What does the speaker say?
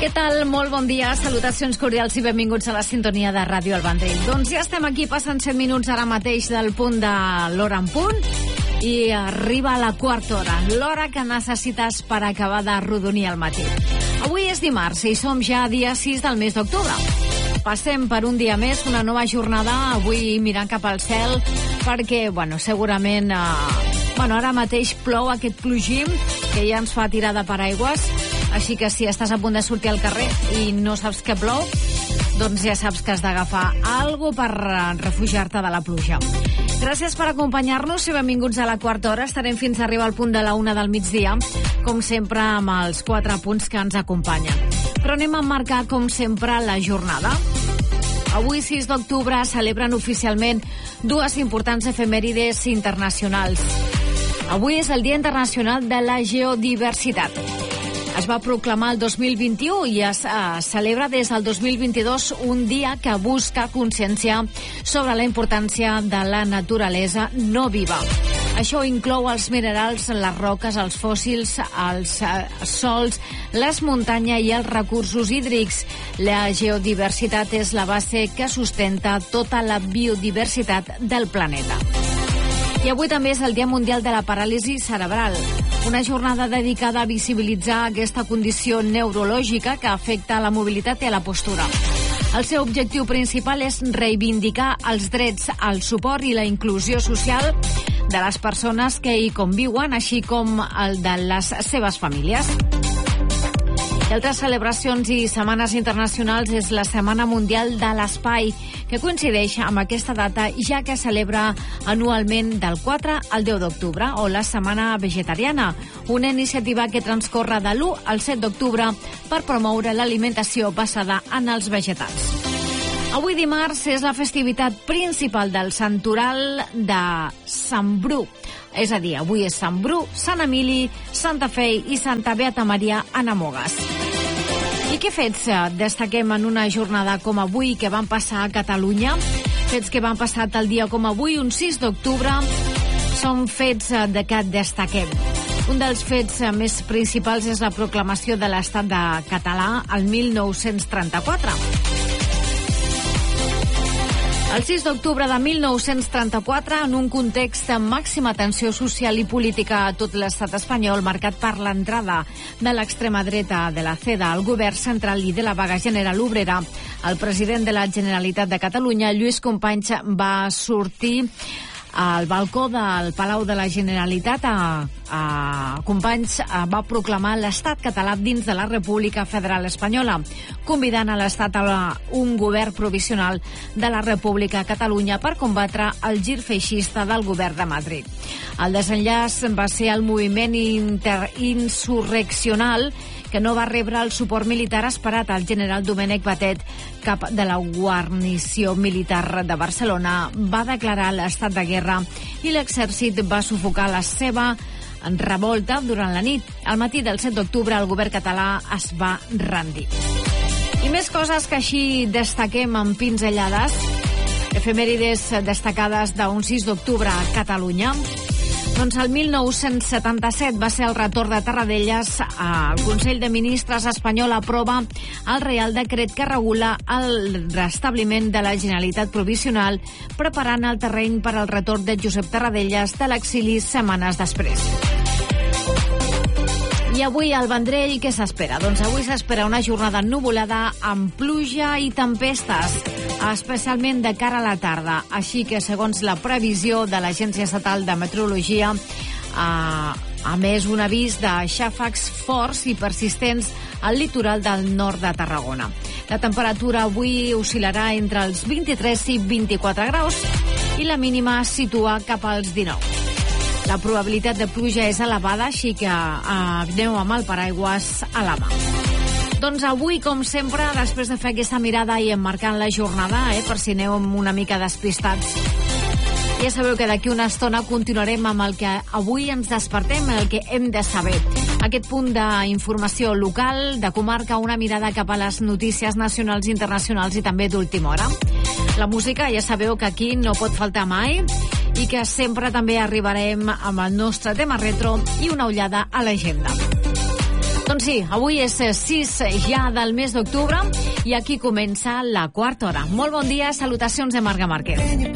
Què tal? Molt bon dia, salutacions cordials i benvinguts a la sintonia de Ràdio El Vendrell. Doncs ja estem aquí, passen 7 minuts ara mateix del punt de l'hora en punt i arriba la quarta hora, l'hora que necessites per acabar de rodonir el matí. Avui és dimarts i som ja dia 6 del mes d'octubre. Passem per un dia més, una nova jornada, avui mirant cap al cel, perquè, segurament, ara mateix plou aquest plogim que ja ens fa tirar de paraigües, així que si estàs a punt de sortir al carrer i no saps que plou, doncs ja saps que has d'agafar alguna cosa per refugiar-te de la pluja. Gràcies per acompanyar-nos i benvinguts a la quarta hora. Estarem fins a arribar al punt de la 1 del migdia, com sempre amb els 4 punts que ens acompanyen. Però anem a marcar, com sempre, la jornada. Avui, 6 d'octubre, celebren oficialment 2 importants efemèrides internacionals. Avui és el Dia Internacional de la Geodiversitat. Es va proclamar el 2021 i es celebra des del 2022 un dia que busca conscienciar sobre la importància de la naturalesa no viva. Això inclou els minerals, les roques, els fòssils, els sols, les muntanyes i els recursos hídrics. La geodiversitat és la base que sustenta tota la biodiversitat del planeta. I avui també és el Dia Mundial de la Paràlisi Cerebral, una jornada dedicada a visibilitzar aquesta condició neurològica que afecta la mobilitat i a la postura. El seu objectiu principal és reivindicar els drets, el suport i la inclusió social de les persones que hi conviuen, així com el de les seves famílies. I altres celebracions i setmanes internacionals és la Setmana Mundial de l'Espai, que coincideix amb aquesta data, ja que celebra anualment del 4 al 10 d'octubre, o la Setmana Vegetariana, una iniciativa que transcorre de l'1 al 7 d'octubre per promoure l'alimentació basada en els vegetals. Avui dimarts és la festivitat principal del santoral de Sant Bru. És a dir, avui és Sant Bru, Sant Emili, Santa Fei i Santa Beata Maria a Nemogues. I què fets destaquem en una jornada com avui que van passar a Catalunya? Fets que van passar tal dia com avui, un 6 d'octubre, són fets de que destaquem. Un dels fets més principals és la proclamació de l'Estat de català el 1934. El 6 d'octubre de 1934, en un context de màxima tensió social i política a tot l'estat espanyol, marcat per l'entrada de l'extrema dreta de la CEDA al govern central i de la vaga general obrera, el president de la Generalitat de Catalunya, Lluís Companys, va sortir al balcó del Palau de la Generalitat. Companys va proclamar l'estat català dins de la República Federal Espanyola, convidant a l'estat a un govern provisional de la República Catalunya per combatre el gir feixista del govern de Madrid. El desenllaç va ser el moviment insurreccional que no va rebre el suport militar esperat. El general Domènec Batet, cap de la guarnició militar de Barcelona, va declarar l'estat de guerra i l'exèrcit va sufocar la seva revolta durant la nit. Al matí del 7 d'octubre el govern català es va rendir. I més coses que així destaquem en pinzellades, efemèrides destacades d'un 6 d'octubre a Catalunya. Doncs el 1977 va ser el retorn de Tarradellas. El Consell de Ministres espanyol aprova el Reial Decret que regula el restabliment de la Generalitat Provisional, preparant el terreny per al retorn de Josep Tarradellas de l'exili setmanes després. I avui al Vendrell què s'espera? Doncs avui s'espera una jornada ennuvolada amb pluja i tempestes, especialment de cara a la tarda. Així que, segons la previsió de l'Agència Estatal de Meteorologia, a més un avís de xàfecs forts i persistents al litoral del nord de Tarragona. La temperatura avui oscil·larà entre els 23 i 24 graus i la mínima es situa cap als 19. La probabilitat de pluja és elevada, així que aneu amb el paraigües a la mà. Doncs avui, com sempre, després de fer aquesta mirada i emmarcant la jornada, per si aneu una mica despistats, ja sabeu que d'aquí una estona continuarem amb el que avui ens despertem, el que hem de saber. Aquest punt d'informació local, de comarca, una mirada cap a les notícies nacionals, internacionals i també d'última hora. La música, ja sabeu que aquí no pot faltar mai, i que sempre també arribarem amb el nostre tema retro i una ullada a l'agenda. Doncs sí, avui és 6 ja del mes d'octubre i aquí comença la quarta hora. Molt bon dia, salutacions de Marga Márquez.